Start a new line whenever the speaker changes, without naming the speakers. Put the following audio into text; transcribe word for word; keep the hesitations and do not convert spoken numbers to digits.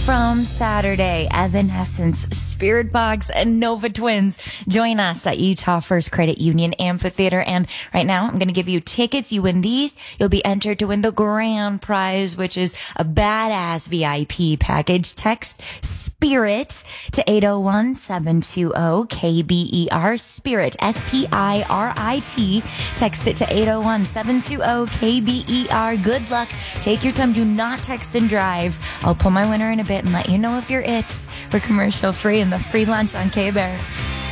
from Saturday, Evanescence, Spirit Box, and Nova Twins. Join us at Utah First Credit Union Amphitheater. And right now, I'm going to give you tickets. You win these, you'll be entered to win the grand prize, which is a badass V I P package. Text SPIRIT to eight oh one, seven two oh, K B E R. SPIRIT, S P I R I T. Text it to eight oh one, seven two oh, K B E R. Good luck. Take your time. Do not text and drive. I'll pull my winner in a bit and let you know if you're it. For commercial free and the free lunch on K-Bear.